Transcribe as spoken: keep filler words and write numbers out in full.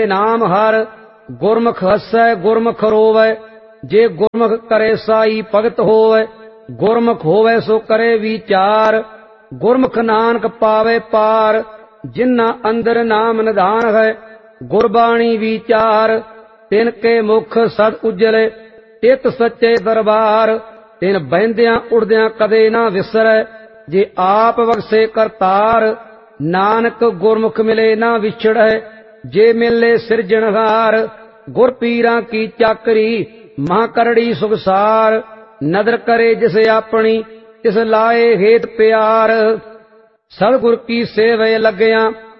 नाम हर गुरमुख हसै गुरमुख रोवै जे गुरमुख करे साई भगत होवै गुरमुख होवै सो करे विचार गुरमुख नानक पावे पार जिन्ना अंदर नाम निधान है गुरबाणी विचार तिनके मुख सद उजले तित सच्चे दरबार तिन बहिंदियां उड़दियां कदे ना विसरै जे आप बख्शे करतार नानक गुरमुख मिले ना विछड़ै जे मिले सिरजनहार गुर पीरां की चाकरी महा करड़ी सुगसार नदर करे जिसे अपनी तिस लाए हेत प्यार सतगुर की सेवे लग्या